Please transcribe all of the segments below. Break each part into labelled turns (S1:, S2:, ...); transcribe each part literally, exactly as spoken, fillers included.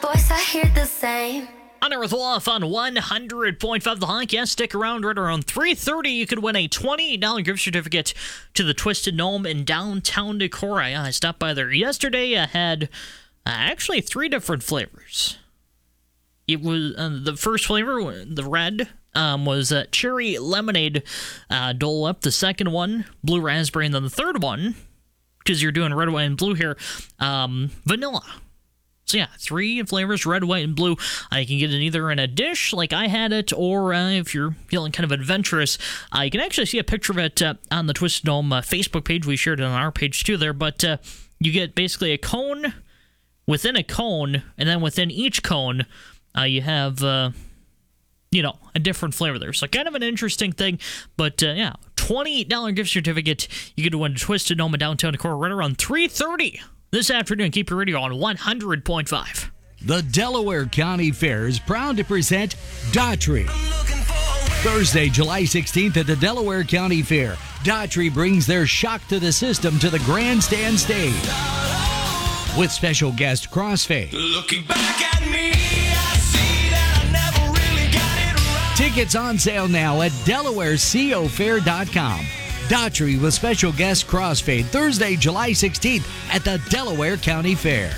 S1: Voice, I hear the same.
S2: On Earth Wolf on one hundred point five The Honk. Yes, stick around right around three thirty. You could win a twenty dollars gift certificate to the Twisted Gnome in downtown Decorah. Yeah, I stopped by there yesterday. I had uh, actually three different flavors. It was uh, the first flavor, the red, um, was uh, cherry lemonade uh, Dole Whip. The second one, blue raspberry. And then the third one, because you're doing red, white, and blue here, um, vanilla. So yeah, three flavors, red, white, and blue. Uh, you can get it either in a dish, like I had it, or uh, if you're feeling kind of adventurous, uh, you can actually see a picture of it uh, on the Twisted Gnome uh, Facebook page. We shared it on our page too there, but uh, you get basically a cone within a cone, and then within each cone, uh, you have, uh, you know, a different flavor there. So kind of an interesting thing, but uh, yeah, twenty dollars gift certificate. You get to win a Twisted Gnome in downtown Decorah right around three thirty. This afternoon. Keep your radio on one hundred point five.
S3: The Delaware County Fair is proud to present Daughtry. Thursday, July sixteenth at the Delaware County Fair, Daughtry brings their shock to the system to the grandstand stage. With special guest Crossfade.
S4: Looking back at me, I see that I never really got it right.
S3: Tickets on sale now at delaware co fair dot com. Daughtry with special guest Crossfade, Thursday, July sixteenth at the Delaware County Fair.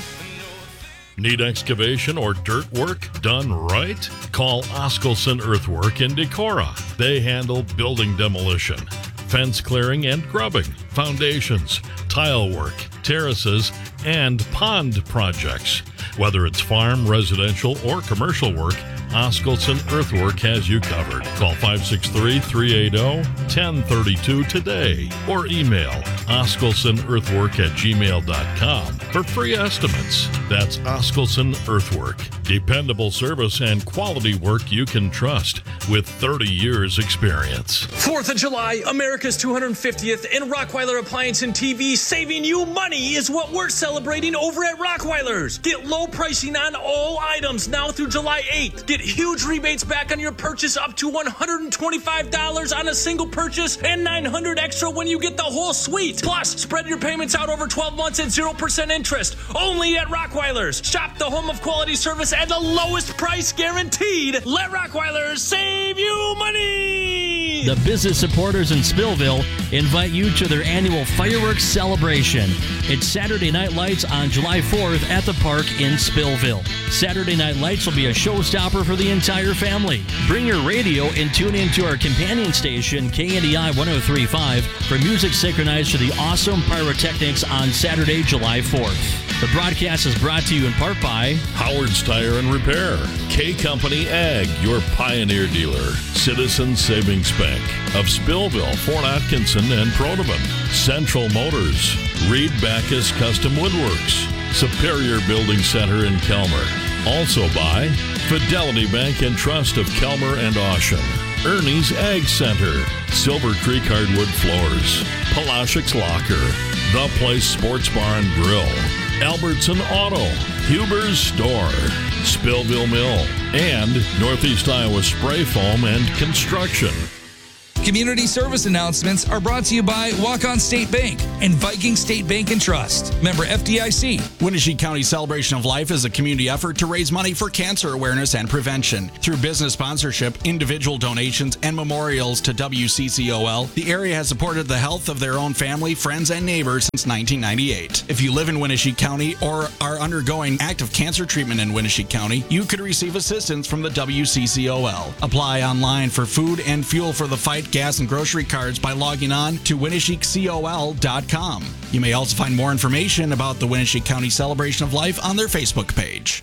S5: Need excavation or dirt work done right? Call Oskelson Earthwork in Decorah. They handle building demolition, fence clearing and grubbing, foundations, tile work, terraces, and pond projects. Whether it's farm, residential, or commercial work, Oskelson Earthwork has you covered. Call five six three, three eight zero, one zero three two today or email oskelsonEarthwork at gmail dot com for free estimates. That's Oskelson Earthwork. Dependable service and quality work you can trust with thirty years experience.
S6: fourth of July, America's two hundred fiftieth, and Rockweiler Appliance and T V saving you money is what we're celebrating over at Rockweiler's. Get low pricing on all items now through July eighth. Get huge rebates back on your purchase up to one hundred twenty-five dollars on a single purchase and nine hundred dollars extra when you get the whole suite. Plus, spread your payments out over twelve months at zero percent interest. Only at Rockweiler's. Shop the home of quality service at the lowest price guaranteed. Let Rockweiler's save you money!
S7: The business supporters in Spillville invite you to their annual fireworks celebration. It's Saturday Night Lights on July fourth at the park in Spillville. Saturday Night Lights will be a showstopper for the entire family. Bring your radio and tune in to our companion station, K N D I one oh three point five, for music synchronized to the awesome pyrotechnics on Saturday, July fourth. The broadcast is brought to you in part by
S5: Howard's Tire and Repair, K Company Ag, your Pioneer dealer, Citizens Savings Bank of Spillville, Fort Atkinson, and Protovan, Central Motors, Reed Backus Custom Woodworks, Superior Building Center in Kelmer. Also by Fidelity Bank and Trust of Kelmer and Ocean, Ernie's Ag Center, Silver Creek Hardwood Floors, Palashik's Locker, The Place Sports Bar and Grill, Albertson Auto, Huber's Store, Spillville Mill, and Northeast Iowa Spray Foam and Construction.
S8: Community service announcements are brought to you by Walk-On State Bank and Viking State Bank and Trust. Member F D I C.
S9: Winnebago County Celebration of Life is a community effort to raise money for cancer awareness and prevention. Through business sponsorship, individual donations, and memorials to W C C O L, the area has supported the health of their own family, friends, and neighbors since nineteen ninety-eight. If you live in Winnebago County or are undergoing active cancer treatment in Winnebago County, you could receive assistance from the W C C O L. Apply online for food and fuel for the fight, gas, and grocery cards by logging on to winnebago col dot com. You may also find more information about the Winnebago County Celebration of Life on their Facebook page.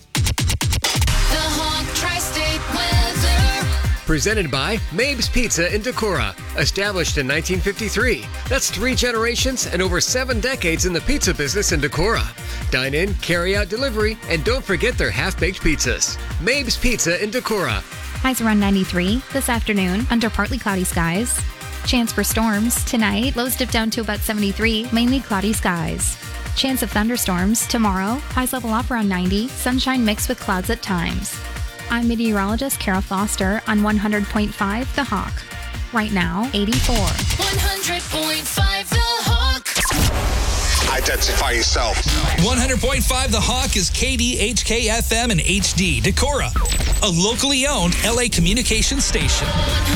S1: The Honk Tri-State Weather.
S10: Presented by Mabe's Pizza in Decorah. Established in nineteen fifty-three. That's three generations and over seven decades in the pizza business in Decorah. Dine in, carry out delivery, and don't forget their half-baked pizzas. Mabe's Pizza in Decorah.
S11: Highs around ninety-three this afternoon under partly cloudy skies. Chance for storms tonight. Lows dip down to about seventy-three, mainly cloudy skies. Chance of thunderstorms tomorrow. Highs level off around ninety. Sunshine mixed with clouds at times. I'm meteorologist Kara Foster on one hundred point five The Hawk. Right now, eighty-four.
S1: one hundred point five The Honk.
S12: I identify yourself.
S8: one hundred point five The Hawk is K D H K F M and H D Decorah, a locally owned L A communications station.